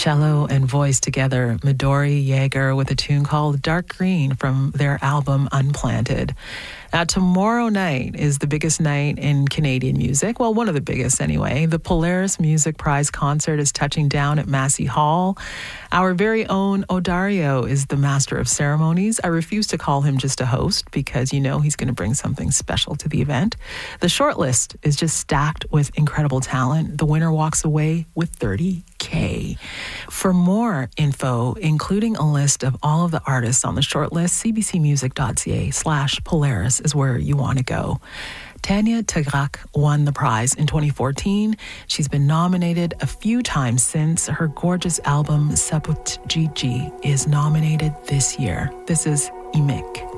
cello and voice together, Midori Jaeger with a tune called Dark Green from their album Unplanted. Now, tomorrow night is the biggest night in Canadian music. Well, one of the biggest anyway. The Polaris Music Prize concert is touching down at Massey Hall. Our very own Odario is the master of ceremonies. I refuse to call him just a host because you know he's going to bring something special to the event. The short list is just stacked with incredible talent. The winner walks away with $30,000. For more info, including a list of all of the artists on the short list, cbcmusic.ca/Polaris is where you want to go. Tanya Tagaq won the prize in 2014. She's been nominated a few times since. Her gorgeous album, Sabut Gigi, is nominated this year. This is Imik.